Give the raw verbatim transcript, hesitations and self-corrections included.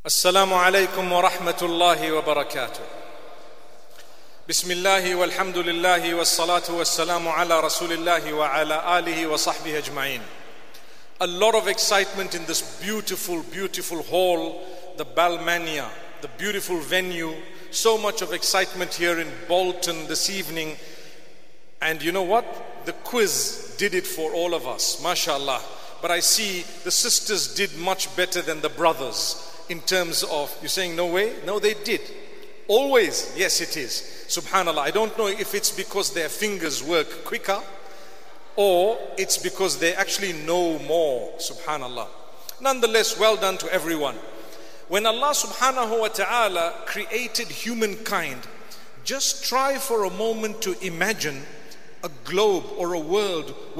السلام عليكم ورحمة الله وبركاته. بسم الله والحمد لله والصلاة والسلام على رسول الله وعلى آله وصحبه أجمعين. A lot of excitement in this beautiful, beautiful hall, the Balmania, the beautiful venue. So much of excitement here in Bolton this evening. And you know what? The quiz did it for all of us, mashallah. But I see the sisters did much better than the brothers. In terms of, you're saying no way? No, they did. Always, yes it is. Subhanallah, I don't know if it's because their fingers work quicker or it's because they actually know more. Subhanallah. Nonetheless, well done to everyone. When Allah subhanahu wa ta'ala created humankind, just try for a moment to imagine a globe or a world